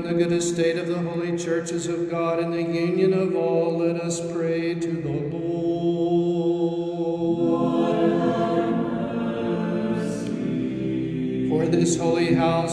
the good estate of the holy churches of God and the union of all, let us pray to the Lord. For this holy house,